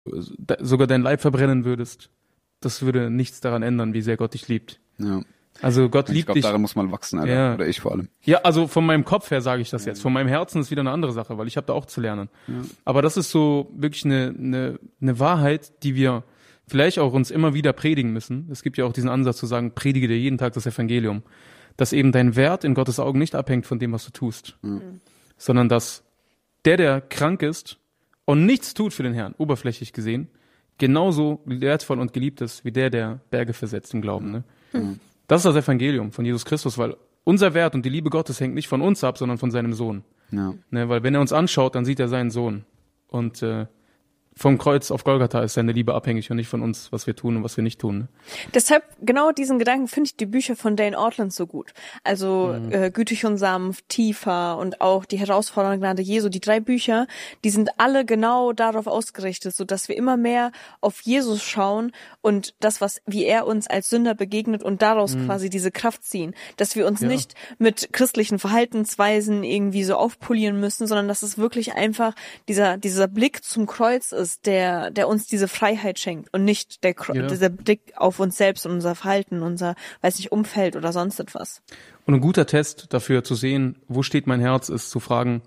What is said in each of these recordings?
sogar dein Leib verbrennen würdest, das würde nichts daran ändern, wie sehr Gott dich liebt. Ja. Also Gott Ich liebt glaube, dich. daran muss man wachsen, Alter. Ja. Oder ich vor allem. Ja, also von meinem Kopf her sage ich das jetzt. Von meinem Herzen ist wieder eine andere Sache, weil ich habe da auch zu lernen. Ja. Aber das ist so wirklich eine Wahrheit, die wir vielleicht auch uns immer wieder predigen müssen. Es gibt ja auch diesen Ansatz zu sagen, predige dir jeden Tag das Evangelium. Dass eben dein Wert in Gottes Augen nicht abhängt von dem, was du tust. Sondern dass der krank ist und nichts tut für den Herrn, oberflächlich gesehen, genauso wertvoll und geliebt ist, wie der Berge versetzt im Glauben. Ne? Das ist das Evangelium von Jesus Christus, weil unser Wert und die Liebe Gottes hängt nicht von uns ab, sondern von seinem Sohn. Ja. Ne, weil wenn er uns anschaut, dann sieht er seinen Sohn. Und vom Kreuz auf Golgatha ist seine Liebe abhängig und nicht von uns, was wir tun und was wir nicht tun. Ne? Deshalb, genau diesen Gedanken finde ich die Bücher von Dane Ortland so gut. Also Gütig und sanft, Tiefer und auch die herausfordernde Gnade Jesu. Die 3 Bücher, die sind alle genau darauf ausgerichtet, so dass wir immer mehr auf Jesus schauen und das, wie er uns als Sünder begegnet und daraus quasi diese Kraft ziehen. Dass wir uns nicht mit christlichen Verhaltensweisen irgendwie so aufpolieren müssen, sondern dass es wirklich einfach dieser Blick zum Kreuz ist, der uns diese Freiheit schenkt und nicht dieser Blick auf uns selbst und unser Verhalten, unser, Umfeld oder sonst etwas. Und ein guter Test dafür zu sehen, wo steht mein Herz, ist zu fragen,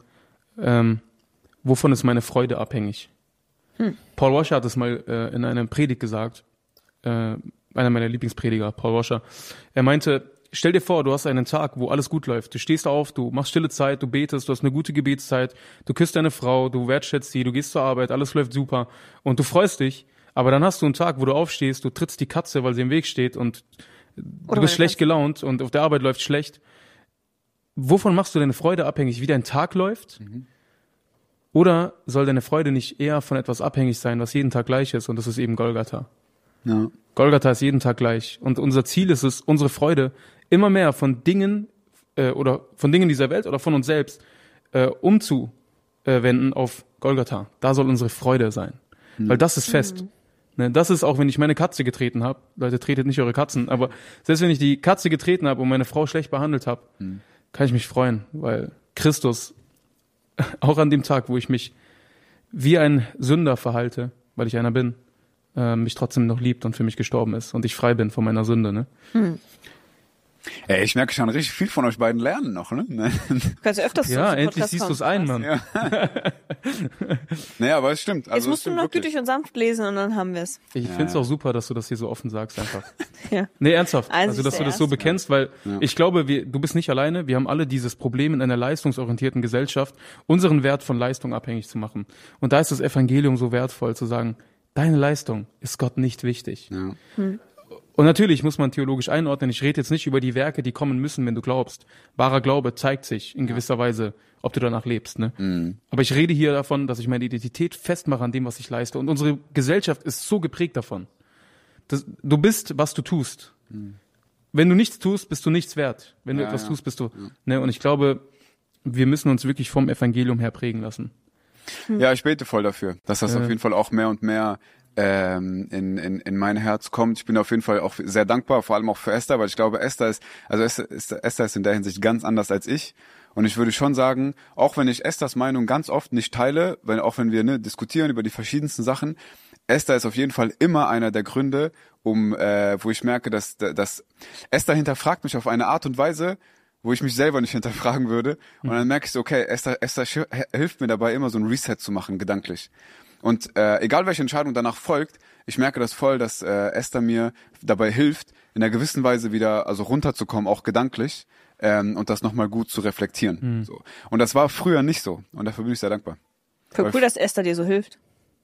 wovon ist meine Freude abhängig? Paul Washer hat es mal in einer Predigt gesagt, einer meiner Lieblingsprediger, Paul Washer. Er meinte, stell dir vor, du hast einen Tag, wo alles gut läuft. Du stehst auf, du machst stille Zeit, du betest, du hast eine gute Gebetszeit, du küsst deine Frau, du wertschätzt sie, du gehst zur Arbeit, alles läuft super und du freust dich. Aber dann hast du einen Tag, wo du aufstehst, du trittst die Katze, weil sie im Weg steht und du bist schlecht gelaunt und auf der Arbeit läuft schlecht. Wovon machst du deine Freude abhängig? Wie dein Tag läuft? Oder soll deine Freude nicht eher von etwas abhängig sein, was jeden Tag gleich ist? Und das ist eben Golgatha. Ja. Golgatha ist jeden Tag gleich. Und unser Ziel ist es, unsere Freude immer mehr von Dingen oder von Dingen dieser Welt oder von uns selbst umzuwenden auf Golgatha. Da soll unsere Freude sein. Weil das ist fest. Ne, das ist auch, wenn ich meine Katze getreten habe. Leute, tretet nicht eure Katzen. Aber selbst wenn ich die Katze getreten habe und meine Frau schlecht behandelt habe, kann ich mich freuen. Weil Christus, auch an dem Tag, wo ich mich wie ein Sünder verhalte, weil ich einer bin, mich trotzdem noch liebt und für mich gestorben ist und ich frei bin von meiner Sünde. Ne? Ey, ich merke schon richtig viel von euch beiden lernen noch, ne? Kannst du öfters ja, endlich siehst du es ein, Mann. Ja. Naja, aber es stimmt. Also jetzt musst du noch wirklich Gütig und sanft lesen und dann haben wir es. Ich find's auch super, dass du das hier so offen sagst einfach. Ja. Nee, ernsthaft. Also dass du das so bekennst, weil ich glaube, du bist nicht alleine. Wir haben alle dieses Problem in einer leistungsorientierten Gesellschaft, unseren Wert von Leistung abhängig zu machen. Und da ist das Evangelium so wertvoll, zu sagen, deine Leistung ist Gott nicht wichtig. Ja. Und natürlich muss man theologisch einordnen. Ich rede jetzt nicht über die Werke, die kommen müssen, wenn du glaubst. Wahrer Glaube zeigt sich in gewisser Weise, ob du danach lebst. Ne? Aber ich rede hier davon, dass ich meine Identität festmache an dem, was ich leiste. Und unsere Gesellschaft ist so geprägt davon. Du bist, was du tust. Wenn du nichts tust, bist du nichts wert. Wenn du etwas tust, bist du. Ne? Und ich glaube, wir müssen uns wirklich vom Evangelium her prägen lassen. Ja, ich bete voll dafür, dass das auf jeden Fall auch mehr und mehr in mein Herz kommt. Ich bin auf jeden Fall auch sehr dankbar, vor allem auch für Esther, weil ich glaube, Esther ist in der Hinsicht ganz anders als ich. Und ich würde schon sagen, auch wenn ich Esthers Meinung ganz oft nicht teile, auch wenn wir diskutieren über die verschiedensten Sachen, Esther ist auf jeden Fall immer einer der Gründe, wo ich merke, dass Esther hinterfragt mich auf eine Art und Weise, wo ich mich selber nicht hinterfragen würde. Und dann merke ich so, okay, Esther hilft mir dabei, immer so ein Reset zu machen, gedanklich. Und egal welche Entscheidung danach folgt, ich merke das voll, dass Esther mir dabei hilft, in einer gewissen Weise wieder runterzukommen, auch gedanklich, und das nochmal gut zu reflektieren. So. Und das war früher nicht so. Und dafür bin ich sehr dankbar. Voll cool, dass Esther dir so hilft.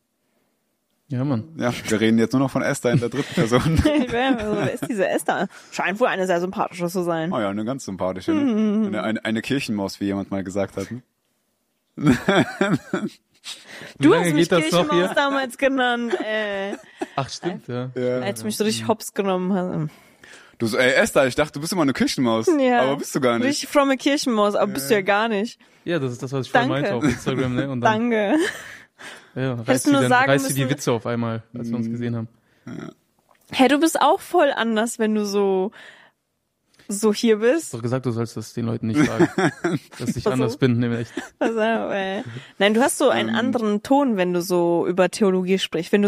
Ja, Mann. Ja, wir reden jetzt nur noch von Esther in der dritten Person. Wer ist diese Esther? Scheint wohl eine sehr sympathische zu sein. Oh ja, eine ganz sympathische. Ne? Eine Kirchenmaus, wie jemand mal gesagt hat. Ne? Du hast mich Kirchenmaus damals genannt. Ach, stimmt, ja. Als du mich so richtig hops genommen hast. Du so, ey Esther, ich dachte, du bist immer eine Kirchenmaus. Ja. Aber bist du gar nicht. Richtig fromme Kirchenmaus, aber bist du ja gar nicht. Ja, das ist das, was ich vorhin meinte auf Instagram. Ne? Und dann, Danke. Ja, reißt sie die Witze auf einmal, als wir uns gesehen haben. Hey, du bist auch voll anders, wenn du so so hier bist. Du hast doch gesagt, du sollst das den Leuten nicht sagen, dass ich anders bin, nämlich. Pass auf, ey. Nein, du hast so einen anderen Ton, wenn du so über Theologie sprichst. Wenn du